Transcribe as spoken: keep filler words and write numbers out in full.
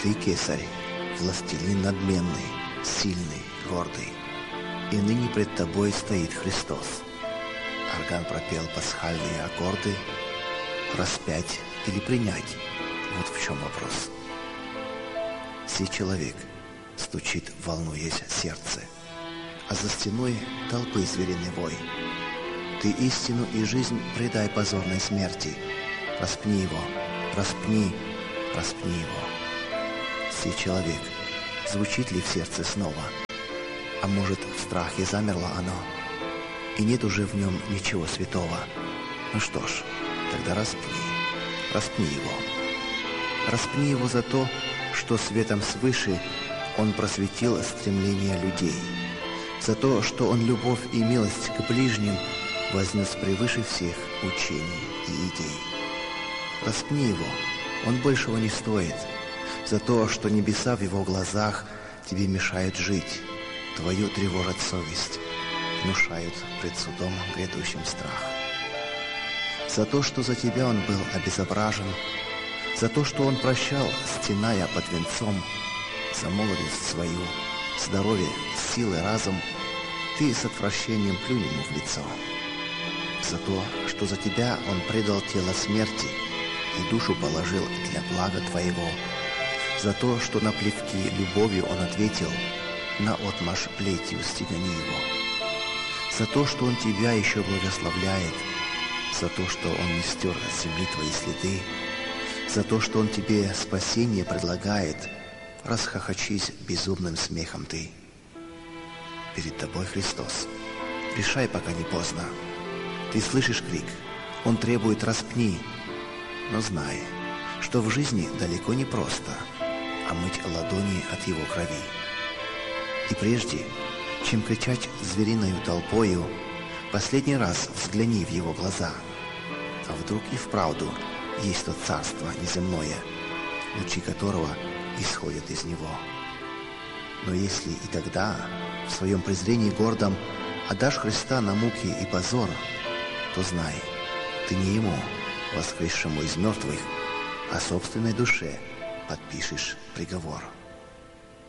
Ты, кесарь, властелин надменный, сильный, гордый, и ныне пред тобой стоит Христос. Орган пропел пасхальные аккорды. Распять или принять — вот в чем вопрос. Сей человек стучит, волнуясь сердце, а за стеной толпы звериный вой. Ты истину и жизнь предай позорной смерти. Распни его, распни, распни его. Сей человек, звучит ли в сердце снова? А может, в страхе замерло оно, и нет уже в нем ничего святого? Ну что ж, тогда распни, распни его. Распни его за то, что светом свыше он просветил стремления людей, за то, что он любовь и милость к ближним вознес превыше всех учений и идей. Распни его, он большего не стоит, за то, что небеса в его глазах тебе мешают жить, твою тревожат совесть, внушают пред судом грядущим страх. За то, что за тебя он был обезображен, за то, что он прощал, стеная под венцом, за молодость свою, здоровье, силы, разум, ты с отвращением плюнь ему в лицо. За то, что за тебя он предал тело смерти и душу положил для блага твоего. За то, что на плевки любовью он ответил, наотмашь плетью стегани его. За то, что он тебя еще благословляет, за то, что он не стер от земли твои следы, за то, что он тебе спасение предлагает, расхохочись безумным смехом ты. Перед тобой Христос. Решай, пока не поздно. Ты слышишь крик, он требует распни, но знай, что в жизни далеко не просто омыть ладони от его крови. И прежде, чем кричать звериною толпою, последний раз взгляни в его глаза. А вдруг и вправду есть то царство неземное, лучи которого исходят из него. Но если и тогда, в своем презрении гордом, отдашь Христа на муки и позор, то знай, ты не ему, воскресшему из мертвых, а собственной душе подпишешь приговор.